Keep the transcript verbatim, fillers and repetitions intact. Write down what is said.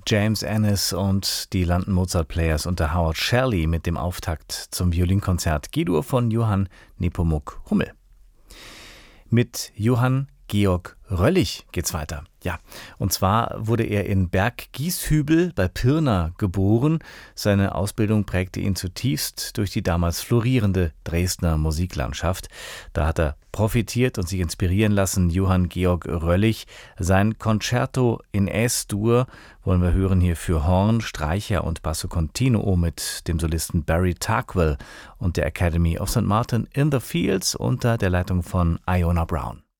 James Ennis und die London Mozart Players unter Howard Shelley mit dem Auftakt zum Violinkonzert G-Dur von Johann Nepomuk Hummel. Mit Johann Georg Röllich geht's weiter. Ja, und zwar wurde er in Berg-Gieshübel bei Pirna geboren. Seine Ausbildung prägte ihn zutiefst durch die damals florierende Dresdner Musiklandschaft. Da hat er profitiert und sich inspirieren lassen. Johann Georg Röllich. Sein Concerto in Es-Dur wollen wir hören hier für Horn, Streicher und Basso Continuo mit dem Solisten Barry Tarkwell und der Academy of Saint Martin in the Fields unter der Leitung von Iona Brown.